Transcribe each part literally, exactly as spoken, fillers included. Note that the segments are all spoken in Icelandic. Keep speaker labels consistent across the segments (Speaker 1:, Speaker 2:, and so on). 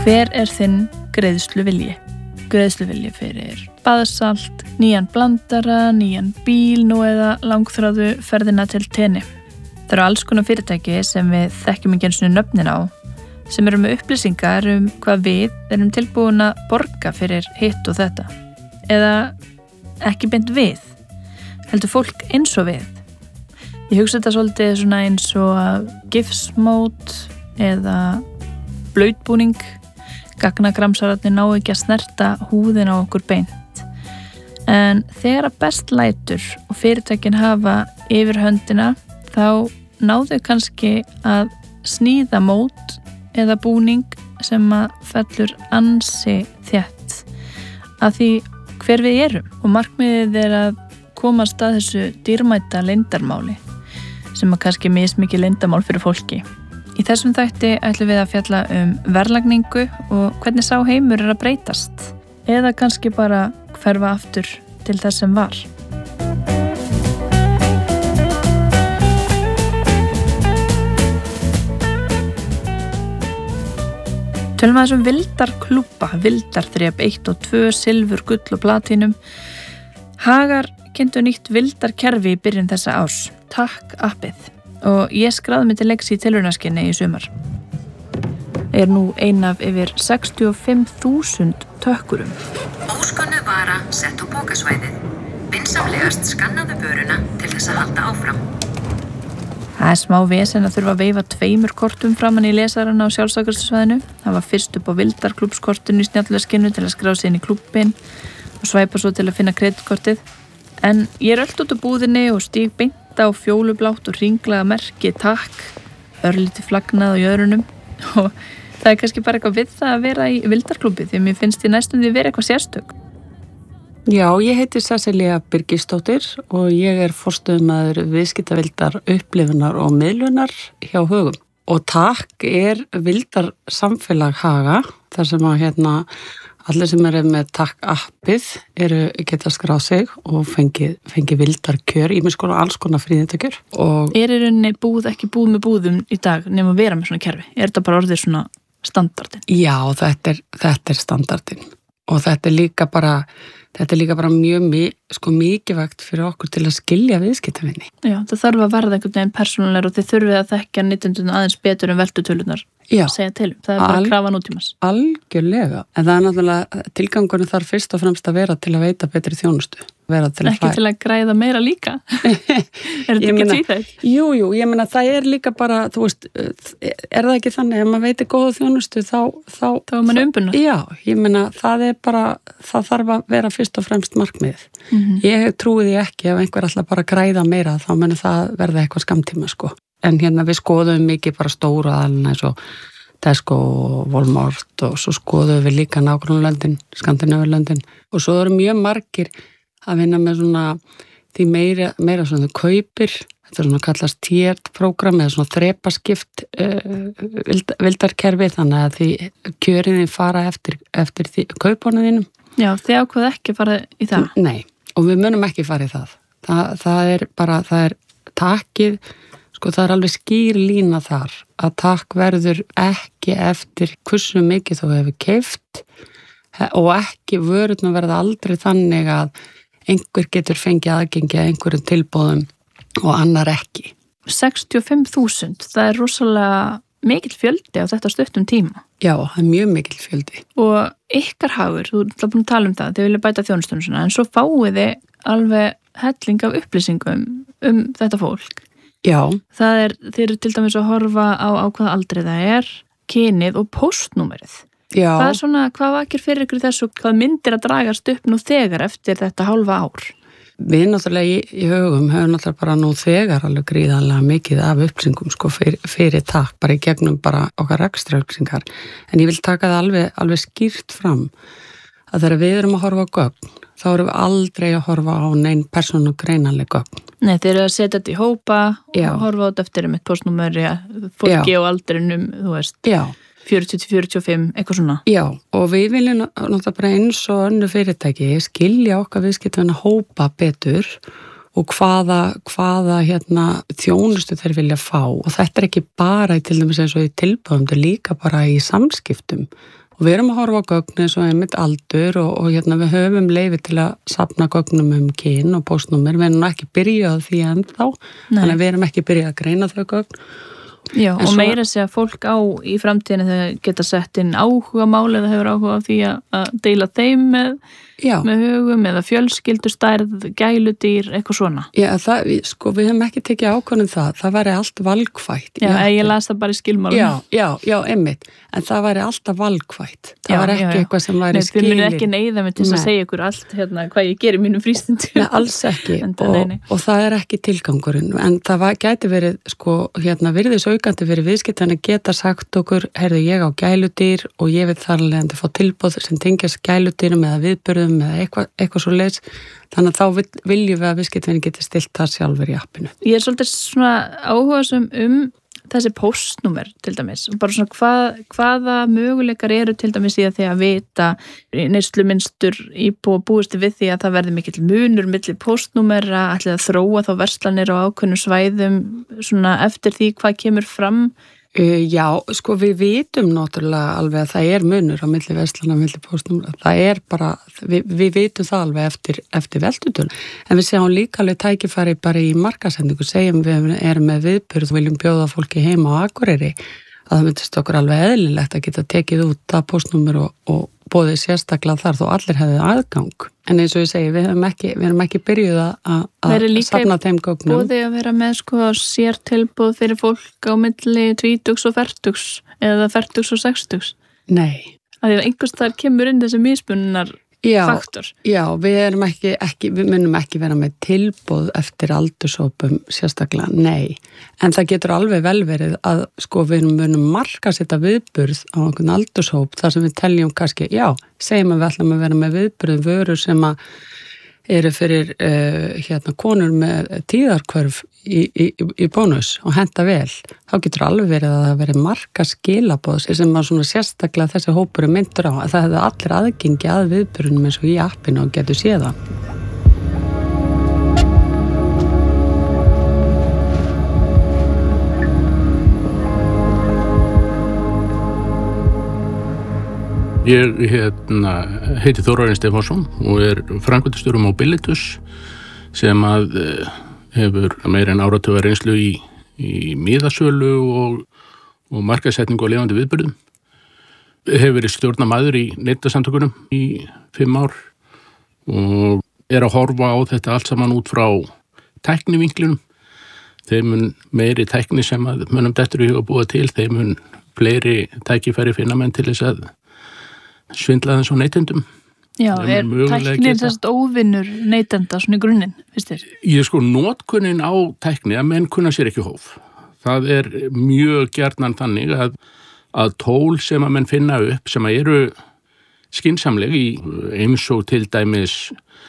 Speaker 1: Hver er þinn greiðsluvilji? Greiðsluvilji fyrir baðsalt, nýjan blandara, nýjan bíl nú eða langþráðu ferðina til tenni. Það eru alls konar fyrirtæki sem við þekkjum ekki einu sinni nöfnin á, sem eru með upplýsingar um hvað við erum tilbúin að borga fyrir hitt og þetta. Eða ekki beint við, heldur fólk eins og við. Ég hugsa þetta svolítið svona eins og gifsmót eða blautbúning. Gagnagramsararnir ná ekki að snerta húðina á okkur beint. En þegar að best lætur og fyrirtækin hafa yfir höndina, þá náðu kannski að sníða mót eða búning sem að fellur ansi þétt að því hver við erum. Og markmiðið er að komast að þessu dýrmæta leyndarmáli sem að kannski mismikið leyndarmál fyrir fólki. Í þessum þætti ætlum við að fjalla um verðlagningu og hvernig sá heimur er að breytast eða kannski bara hverfa aftur til þess sem var. Tölum að þessum vildarklúbba, vildarþrep eitt og tvö, silfur, gull og platínum. Hagar kynntu nýtt vildarkerfi í byrjun þessa árs, Takk appið. Og ég skráði mig til leiks í tilraunaskyni í sumar. Er nú ein af yfir sextíu og fimm þúsund tökkurum.
Speaker 2: Óskönnug vara sett á bókasvæðið. Vinsamlegast skannaðu vöruna til þess að halda áfram.
Speaker 1: Það er smá vesen að þurfa að veifa tveimur kortum framan í lesarana á sjálfsakarsvæðinu. Það var fyrst upp á vildarklúbskortinu í snjallveskinu til að skrá sig inn í klúbbin og svæpa svo til að finna kreditkortið. En ég er öll út á búðinni og stíg beint á fjólublátt og ringlaða merki Takk, örlítið flagnað á jörunum og það er kannski bara eitthvað við það að vera í vildarklúbbi því að mér finnst ég næstum því vera eitthvað sérstök.
Speaker 3: Já, ég heiti Sesselja Birgisdóttir og ég er forstöðumaður viðskiptavildar upplifunar og miðlunar hjá Högum. Og Takk er vildar samfélag Haga, þar sem að hérna allir sem eru með Takk appið eru geta skráð sig og fengi, fengi vildar kjör, ímis konar alls konar fríðindakjör. Og
Speaker 1: Er í rauninni búð ekki búð með búðum í dag nema að vera með svona kerfi? Er þetta bara orðið svona standardin?
Speaker 3: Já, þetta er, þetta er standardin. Og þetta er líka bara, þetta er líka bara mjög sko, mikilvægt fyrir okkur til að skilja viðskiptavinni.
Speaker 1: Já, það þarf að verða einhvern veginn persónulegur og þið þurfið að þekkja neytendur aðeins betur en veltutölunar. Já, segja til. Það er bara Al, krafa nútímas.
Speaker 3: Algjörlega. En það er náttúrulega, tilgangurinn þarf fyrst og fremst að vera til að veita betri þjónustu. Vera til að
Speaker 1: ekki fæ... til að græða meira líka. Er þetta ekki tvíþætt?
Speaker 3: Jú, jú, ég meina það er líka bara, þú veist, er það ekki þannig, ef maður veitir góða þjónustu þá... Þá,
Speaker 1: þá er maður umbunað.
Speaker 3: Já, ég meina það er bara, það þarf að vera fyrst og fremst markmið. Mm-hmm. Ég trúi því ekki ef einhver ætla bara að græða meira, þá meni það verða eitthvað skammtíma, sko. En hérna við skoðum mikið bara stóru aðalina eins og Tesco og Walmart og svo skoðum við líka nágrannlöndin, Skandinávurlöndin og svo eru mjög margir að vinna með svona því meira, meira svona þau kaupir, þetta er svona kallast tiered program eða svona þrepaskipt uh, vildarkerfi þannig að því kjörinni fara eftir, eftir því, kaupunum þínum.
Speaker 1: Já, þið ákveð ekki að fara í það?
Speaker 3: Nei, og við munum ekki fara í það. Það, það er bara, það er takkið. Sko það er alveg skýr lína þar að Takk verður ekki eftir hversu mikið þú hefur keypt og ekki vörurnar verða aldrei þannig að einhver getur fengið aðgengi að einhverjum tilboðum og annar ekki.
Speaker 1: sextíu og fimm þúsund, það er rosalega mikill fjöldi á þetta stuttum tíma.
Speaker 3: Já, það er mjög mikill fjöldi.
Speaker 1: Og ykkar hagur, þú er búin að tala um það, þið vilja bæta þjónustunum svona, en svo fáið þið alveg helling af upplýsingum um þetta fólk.
Speaker 3: Já.
Speaker 1: Það er, þeir eru til dæmis að horfa á, á hvaða aldrei það er, kynið og póstnúmerið.
Speaker 3: Já.
Speaker 1: Hvað er svona, hvað vakir fyrir ykkur þessu, hvað myndir að dragast upp nú þegar eftir þetta hálfa ár?
Speaker 3: Við náttúrulega í, í Högum höfum náttúrulega bara nú þegar alveg gríðanlega mikið af upplýsingum sko fyrir, fyrir Takk, bara í gegnum bara okkar ekstra upplýsingar. En ég vil taka það alveg, alveg skýrt fram að þegar við erum að horfa á gögn, þá erum við aldrei að horfa á neinn persónugreinanleg gögn.
Speaker 1: Nei, þeir eru að setja þetta í hópa
Speaker 3: Já.
Speaker 1: Og horfa á þetta eftir um eitt postnúmeri, fólki
Speaker 3: Já.
Speaker 1: og aldrinum, þú veist,
Speaker 3: Já.
Speaker 1: fjörutíu til fjörutíu og fimm, eitthvað svona.
Speaker 3: Já, og við viljum náttúrulega bara eins og önnu fyrirtæki skilja okkar viðskiptavina hópa betur og hvaða, hvaða hérna, þjónustu þeir vilja fá og þetta er ekki bara í til dæmis eins og í tilbúðum, þetta er líka bara í samskiptum Og við erum að horfa á gögn eins og einmitt aldur og, og hérna við höfum leyfi til að safna gögnum um kyn og póstnúmer. Við erum ekki byrjað því ennþá, Nei. Þannig að við erum ekki byrjað að greina þau gögn.
Speaker 1: Já,
Speaker 3: en
Speaker 1: og
Speaker 3: svo,
Speaker 1: meira sé að fólk á í framtíðinu þegar geta sett inn áhuga máli eða hefur áhuga á því að, að deila þeim með, með hugum eða fjölskyldustærð, gæludýr, eitthvað svona.
Speaker 3: Já, það, sko, við hefum ekki tekið ákvörðun það, það væri allt valkvætt.
Speaker 1: Já, ég las það bara í skilmálum.
Speaker 3: Já, já, já, einmitt, en það væri alltaf valkvætt. Það já, var ekki já, já. Eitthvað sem væri skilin.
Speaker 1: Nei, þið munir ekki neyða mig til að segja ykkur allt hérna, hvað ég ger í mínum frístundi.
Speaker 3: Nei, alls ekki, og, og það er ekki tilgangurinn, en það var, gæti verið, sko, hérna, virðis aukandi fyrir viðskiptana geta sagt okkur, heyrðu ég á gæludýr og ég vil þar alveg að fá tilboð sem tengjast gæludýrum eða viðburðum eða eitthvað, eitthvað svo leiðs. Þannig að þá viljum við að viðskiptana geti stilt það sjálfur í appinu.
Speaker 1: Ég er svolítið svona áhugasum um þessi póstnúmer til dæmis. Bara svona hvað, hvaða möguleikar eru til dæmis í að því að vita neyslumynstur íbúa búist við því að það verði mikill munur milli póstnúmera, ætli að þróa þá verslanir á ákveðnum svæðum svona eftir því hvað kemur fram.
Speaker 3: Uh, já, sko við vitum náttúrulega alveg að það er munur á milli verslana og milli póstnúmera. Það er bara, við, við vitum það alveg eftir, eftir veltutur. En við sjáum líka alveg tækifæri bara í markasendingu. Segjum við erum með viðburð og viljum bjóða fólki heima á Akureyri að það myndist okkur alveg eðlilegt að geta tekið út að póstnúmer og, og bóðið sérstaklega þar þó allir hefði aðgang. En eins og ég segi, við erum ekki, við erum ekki byrjuð að, að safna þeim gögnum.
Speaker 1: Bóðið að vera með sko sértilboð fyrir fólk á milli tvítugs og fertugs eða fertugs og sextugs?
Speaker 3: Nei.
Speaker 1: Að því að einhvers þar kemur inn þessi mismunnar
Speaker 3: já,
Speaker 1: faktor.
Speaker 3: Já, við erum ekki, ekki, við munum ekki vera með tilboð eftir aldursópum sérstaklega, nei. En það getur alveg vel verið að sko við munum marka setja viðburð á einhvern aldurshóp þar sem við teljum kannski, já, segjum að við ætlum að vera með viðburð vörur sem að eru fyrir uh, hérna konur með tíðarkvörf í, í, í bónus og henta vel. Þá getur alveg verið að það veri marka skilaboð sem að svona sérstaklega þessi hópur er myndur á. Það hefði allir aðgengi að viðburðunum eins og í appinu og getur séð það.
Speaker 4: Ég hérna, heiti Þórarinn Stefánsson og er framkvæmdastjóri Mobilitus sem að hefur meira en áratugar reynslu í, í miðasölu og, og markaðssetningu á lifandi viðburðum. Hefur verið stjórnarmaður í Neytendasamtökunum í fimm ár og er að horfa á þetta allt saman út frá tæknivinklinum. Þeim mun meiri tækni sem að mönnum dettur í huga búa til, þeim mun fleiri tækifæri finna menn til þess að svindla þess á neytendum.
Speaker 1: Já, er tæknin þess að óvinnur neytenda svona í grunninn, finnst þér?
Speaker 4: Ég sko, notkunnin á tækni að menn kunna sér ekki hóf. Það er mjög gjarnan þannig að, að tól sem að menn finna upp sem að eru skynsamleg í eins og til dæmis,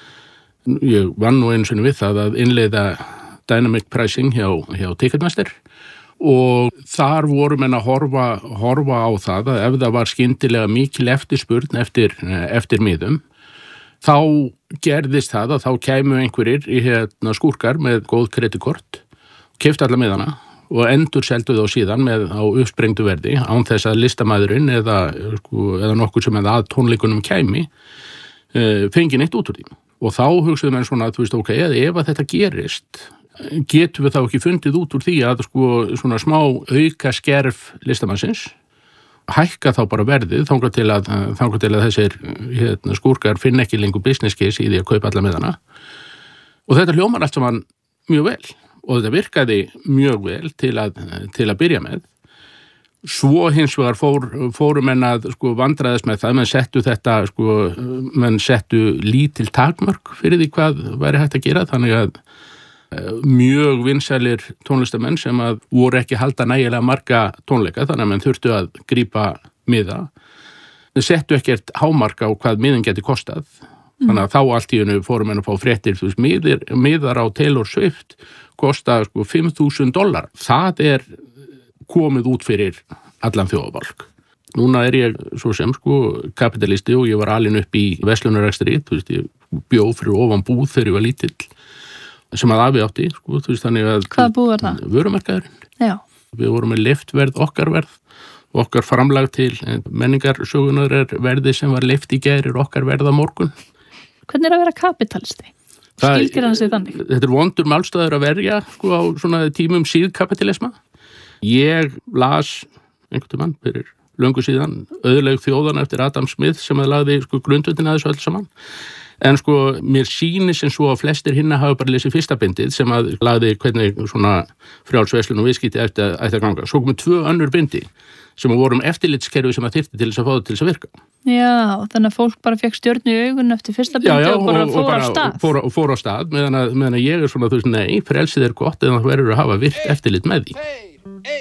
Speaker 4: ég vann nú eins og við það að innleiða dynamic pricing hjá, hjá Ticketmaster og þar voru menn að horfa, horfa á það að ef það var skyndilega mikil eftirspurn eftir, eftir miðum, þá gerðist það að þá kæmu einhverjir í hérna skúrkar með góð kreditkort, keyptu alla miðana og endur seldu þá síðan með á uppsprengdu verði án þess að listamæðurinn eða, sko, eða nokkur sem að tónleikunum kæmi fengi neitt út úr því. Og þá hugsaðu menn svona að þú veist, ok, ef að þetta gerist, getum við þá ekki fundið út úr því að sko svona smá auka skerf listamannsins, hækka þá bara verðið þangað til að, þangað til að þessir hérna, skúrkar finna ekki lengur business case í því að kaupa alla miðana. Og þetta hljómar allt saman mjög vel og þetta virkaði mjög vel til að, til að byrja með. Svo hins vegar fór, fóru menn að sko vandræðast með það, menn settu þetta, sko, menn settu lítil takmörk fyrir því hvað væri hægt að gera, þannig að mjög vinsælir tónlistamenn sem að voru ekki halda nægilega marga tónleika, þannig að menn þurftu að grípa miða. Þeir settu ekkert hámarka á hvað miðin geti kostað. Þannig að þá allt í hennu fórum menn að fá fréttir, þú veist, miðir, miðar á Taylor Swift kosta sko fimm þúsund dollar. Það er komið út fyrir allan þjóðabalk. Núna er ég svo sem sko kapitalisti og ég var alinn upp í verslunarrekstri, þú veist, ég bjó fyrir ofan búð þegar ég var lítill. Sem að afi átti, sko, þú veist þannig að...
Speaker 1: Hvað búð var það?
Speaker 4: Vörumarkaðurinn.
Speaker 1: Já.
Speaker 4: Við vorum með liftverð, okkar verð, okkar framlag til menningarsögunar er verði sem var leyft í gær er okkar verð á morgun.
Speaker 1: Hvernig er að vera kapitalisti? Skilgir hann sig þannig?
Speaker 4: Þetta er vondur málstæður að verja sko, á svona tímum síðkapitalisma. Ég las einhvern tímann fyrir löngu síðan Auðlegð þjóðanna eftir Adam Smith sem að lagði sko, grundvöldin að þessu öll saman. En sko, mér sýnir sem svo að flestir hinna hafa bara lesið fyrsta bindið sem að lagði hvernig svona frjálsverslun og viðskipti ætti að, ætti að ganga. Svo komum tvö önnur bindi sem að vorum eftirlitskerfi sem að þyrfti til þess að fá það til þess að virka.
Speaker 1: Já, þannig að fólk bara fekk stjörnu í augun eftir fyrsta bindi
Speaker 4: já, já,
Speaker 1: og bara
Speaker 4: og,
Speaker 1: fór
Speaker 4: og bara,
Speaker 1: á stað.
Speaker 4: Fór, og fór á stað, meðan að, meðan að ég er svona, þú veist, nei, frelsið er gott en það verður að hafa virt eftirlit með því.